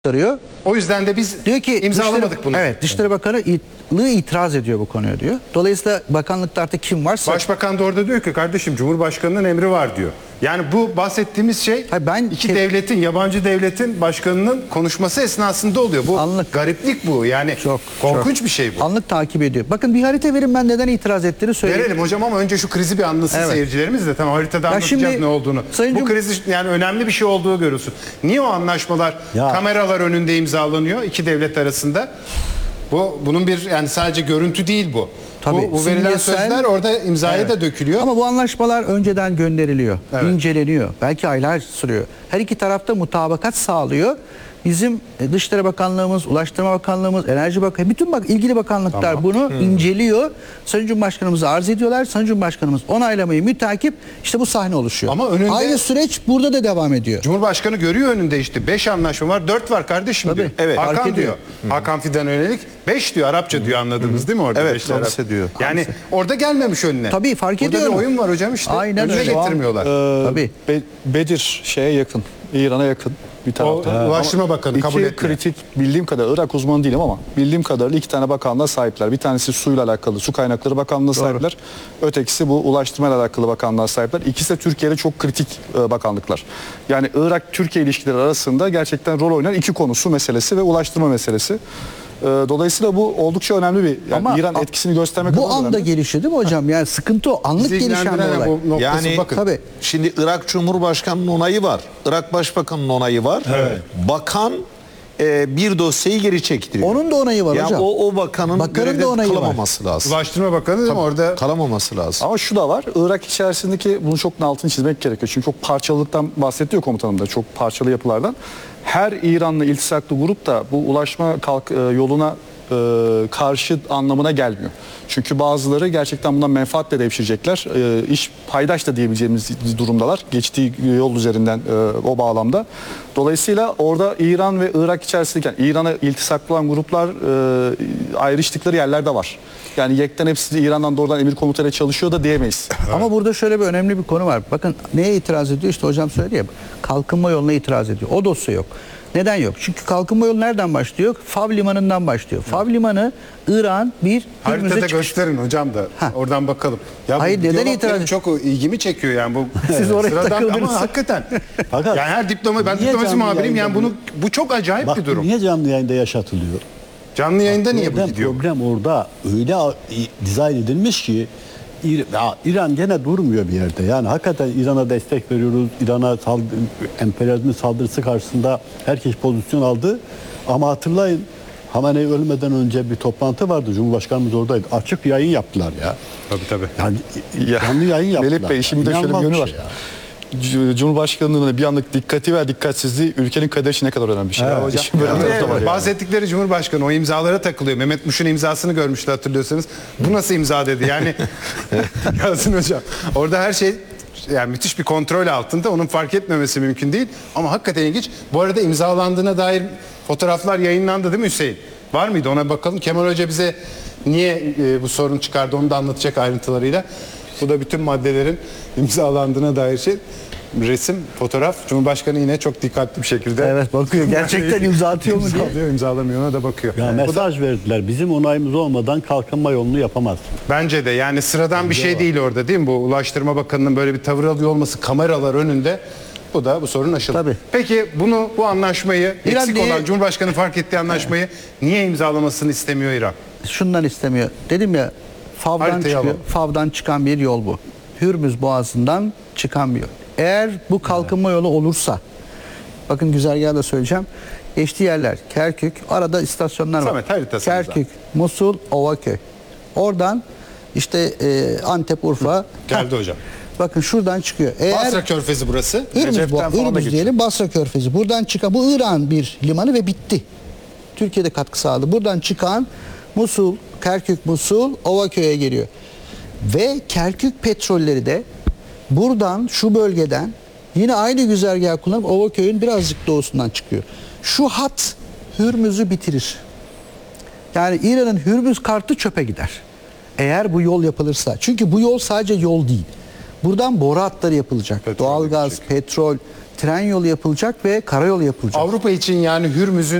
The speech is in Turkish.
arıyor. O yüzden de biz Diyor ki imzalamadık bunu. Evet, Dışişleri Bakanı itiraz ediyor bu konuya diyor. Dolayısıyla bakanlıkta artık kim varsa... Başbakan da orada diyor ki kardeşim Cumhurbaşkanı'nın emri var diyor. Yani bu bahsettiğimiz şey iki devletin, yabancı devletin başkanının konuşması esnasında oluyor. Bu gariplik bu. Yani çok korkunç bir şey bu. Anlık takip ediyor. Bakın bir harita verin, ben neden itiraz ettiğini söyleyeyim. Verelim hocam ama önce şu krizi bir anlasın seyircilerimiz de. Tamam, haritada anlatacağız ne olduğunu. Bu kriz yani önemli bir şey olduğu görülsün. Niye o anlaşmalar kameralar önünde imzalanıyor iki devlet arasında? Bunun bir yani sadece görüntü değil bu. Tabii, bu verilen sözler orada imzaya da dökülüyor. Ama bu anlaşmalar önceden gönderiliyor, inceleniyor. Belki aylar sürüyor. Her iki tarafta mutabakat sağlıyor. Bizim Dışişleri Bakanlığımız, Ulaştırma Bakanlığımız, Enerji Bakanlığı, bütün ilgili bakanlıklar bunu inceliyor. Sayın Cumhurbaşkanımıza arz ediyorlar. Sayın Cumhurbaşkanımız onaylamayı mütakip, işte bu sahne oluşuyor. Ama önünde, aynı süreç burada da devam ediyor. Cumhurbaşkanı görüyor önünde işte 5 anlaşma var, 4 var kardeşim diyor. Evet. Hakan diyor. Hakan Fidan'a yönelik 5 diyor, Arapça diyor, anladınız değil mi orada? Evet, dans ediyor. Yani orada gelmemiş önüne. Tabii fark ediyor. Burada bir oyun var hocam işte. Aynen öyle. Getirmiyorlar. Tabii. Bedir şeye yakın, İran'a yakın bir tarafta. Ulaştırma Bakanı kabul etmiyor. Kritik, bildiğim kadarıyla Irak uzmanı değilim ama bildiğim kadarıyla 2 tane bakanlığa sahipler. Bir tanesi suyla alakalı Su Kaynakları Bakanlığı'na sahipler. Ötekisi bu ulaştırmayla alakalı bakanlığa sahipler. İkisi de Türkiye'de çok kritik bakanlıklar. Yani Irak-Türkiye ilişkileri arasında gerçekten rol oynayan iki konusu meselesi ve ulaştırma meselesi. Dolayısıyla bu oldukça önemli bir ama İran etkisini göstermek bu anda önemli. Gelişiyor değil mi hocam? Yani sıkıntı o. Anlık gelişen bir olay. Yani tabii. Şimdi Irak Cumhurbaşkanı'nın onayı var. Irak Başbakanı'nın onayı var. Evet. Bakan bir dosyayı geri çektiriyor. Onun da onayı var yani hocam. O bakanın görevde kalamaması lazım. Ulaştırma Bakanı değil mi orada? Kalamaması lazım. Ama şu da var. Irak içerisindeki bunu çok altını çizmek gerekiyor. Çünkü çok parçalılıktan bahsediyor komutanım da. Çok parçalı yapılardan. Her İranlı iltisaklı grup da bu ulaşma yoluna karşı anlamına gelmiyor. Çünkü bazıları gerçekten bundan menfaatle devşirecekler. İş paydaş da diyebileceğimiz durumdalar. Geçtiği yol üzerinden o bağlamda. Dolayısıyla orada İran ve Irak içerisindeyken İran'a iltisaklı olan gruplar ayrıştıkları yerler de var. Yani yekten hepsi de İran'dan doğrudan emir komutayla çalışıyor da diyemeyiz. Ama burada şöyle bir önemli bir konu var. Bakın neye itiraz ediyor? İşte hocam söyledi ya. Kalkınma yoluna itiraz ediyor. O dosya yok. Neden yok? Çünkü kalkınma yolu nereden başlıyor? Fav Limanı'ndan başlıyor. Fav Limanı İran bir haritada gösterin hocam da oradan bakalım. Ya hayır, neden itiraz? Çok ilgimi çekiyor yani bu. Siz oraya takıldınız. Ama hakikaten. Fakat yani her ben diplomasi muhabiriyim yani bu çok acayip bir durum. Niye canlı yayında yaşatılıyor? Canlı yayında niye bu gidiyor? Problem orada öyle dizayn edilmiş ki İran gene durmuyor bir yerde. Yani hakikaten İran'a destek veriyoruz. İran'a emperyalizmin saldırısı karşısında herkes pozisyon aldı. Ama hatırlayın, Hamenei ölmeden önce bir toplantı vardı. Cumhurbaşkanımız oradaydı. Açık yayın yaptılar ya. Tabii. Yani canlı yayın yaptılar. Melih Bey, şimdi de şöyle bir yönü var. Cumhurbaşkanlığının bir anlık dikkati ve dikkatsizliği ülkenin kaderi için ne kadar önemli bir şey. Evet, hocam. Bahsettikleri Cumhurbaşkanı o imzalara takılıyor. Mehmet Muş'un imzasını görmüştü hatırlıyorsanız. Bu nasıl imza dedi yani. Yazın hocam. Orada her şey yani müthiş bir kontrol altında. Onun fark etmemesi mümkün değil. Ama hakikaten ilginç. Bu arada imzalandığına dair fotoğraflar yayınlandı değil mi Hüseyin? Var mıydı? Ona bakalım. Kemal Hoca bize niye bu sorun çıkardı onu da anlatacak ayrıntılarıyla. Bu da bütün maddelerin imzalandığına dair şey. Resim, fotoğraf. Cumhurbaşkanı yine çok dikkatli bir şekilde. Evet, bakıyor. Gerçekten imza atıyor mu diye. İmzalıyor, imzalamıyor, ona da bakıyor. Ya mesaj verdiler. Bizim onayımız olmadan kalkınma yolunu yapamaz. Bence de yani sıradan bir şey değil orada değil mi? Bu Ulaştırma Bakanı'nın böyle bir tavır alıyor olması kameralar önünde. Bu sorun aşıldı. Tabii. Peki bu anlaşmayı eksik olan Cumhurbaşkanı fark ettiği anlaşmayı niye imzalamasını istemiyor İran? Şundan istemiyor. Dedim ya, Fav'dan çıkıyor. Fav'dan çıkan bir yol bu. Hürmüz Boğazı'ndan çıkan bir yol. Eğer bu kalkınma yolu olursa, bakın güzergahı da söyleyeceğim. Geçtiği yerler Kerkük, arada istasyonlar var. Kerkük, Musul, Ovaköy. Oradan işte Antep, Urfa. Geldi hocam. Bakın şuradan çıkıyor. Basra Körfezi burası. Hürmüz diyelim, Basra Körfezi. Buradan çıkan, bu İran bir limanı ve bitti. Türkiye'de katkı sağladı. Buradan çıkan Musul, Kerkük, Musul, Ovaköy'e geliyor. Ve Kerkük petrolleri de buradan, şu bölgeden yine aynı güzergahı kullanıp Ovaköy'ün birazcık doğusundan çıkıyor. Şu hat Hürmüz'ü bitirir. Yani İran'ın Hürmüz kartı çöpe gider. Eğer bu yol yapılırsa. Çünkü bu yol sadece yol değil. Buradan boru hatları yapılacak. Doğalgaz, petrol, tren yolu yapılacak ve karayolu yapılacak. Avrupa için yani Hürmüz'ün